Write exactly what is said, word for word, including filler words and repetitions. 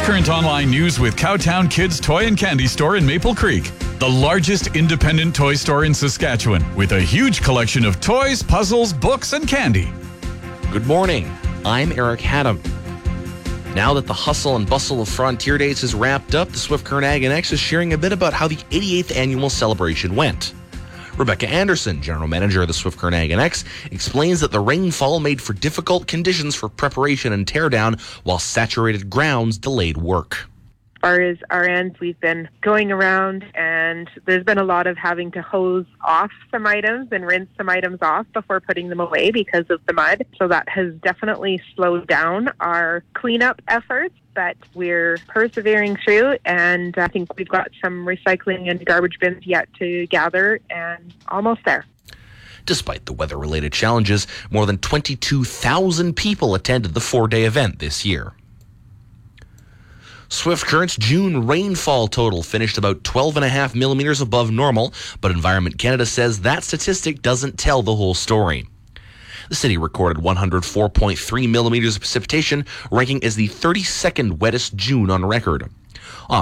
Current online news with Cowtown Kids Toy and Candy Store in Maple Creek, the largest independent toy store in Saskatchewan, with a huge collection of toys, puzzles, books, and candy. Good morning. I'm Eric Haddam. Now that the hustle and bustle of Frontier Days is wrapped up, the Swift Current Ag and X is sharing a bit about how the eighty-eighth annual celebration went. Rebecca Anderson, General Manager of the Swift Current Ag and X, explains that the rainfall made for difficult conditions for preparation and teardown, while saturated grounds delayed work. As far as our ends, we've been going around and there's been a lot of having to hose off some items and rinse some items off before putting them away because of the mud. So that has definitely slowed down our cleanup efforts, but we're persevering through, and I think we've got some recycling and garbage bins yet to gather and almost there. Despite the weather-related challenges, more than twenty-two thousand people attended the four-day event this year. Swift Current's June rainfall total finished about twelve point five millimeters above normal, but Environment Canada says that statistic doesn't tell the whole story. The city recorded one hundred four point three millimeters of precipitation, ranking as the thirty-second wettest June on record.